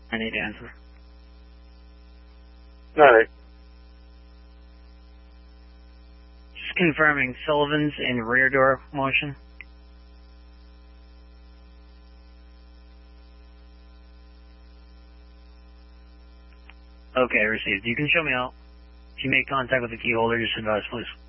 I need to answer. Alright. Just confirming Sullivan's in rear door motion. Okay, received. You can show me out. If you make contact with the key holder, just advise, please.